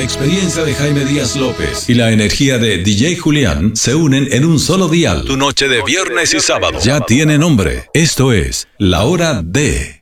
experiencia de Jaime Díaz López y la energía de DJ Julián se unen en un solo dial. Tu noche de viernes y sábado ya tiene nombre. Esto es La Hora de...